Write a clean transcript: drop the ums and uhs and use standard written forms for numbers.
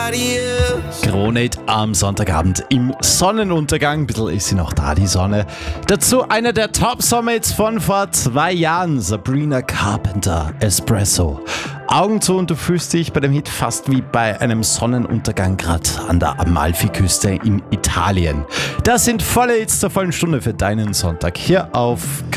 nobody else. Kronit am Sonntagabend im Sonnenuntergang. Ein bisschen ist sie noch da, die Sonne. Dazu einer der Top-Songs von vor 2 Jahren. Sabrina Carpenter, Espresso. Augen zu und du fühlst dich bei dem Hit fast wie bei einem Sonnenuntergang gerade an der Amalfiküste in Italien. Das sind volle Hits zur vollen Stunde für deinen Sonntag hier auf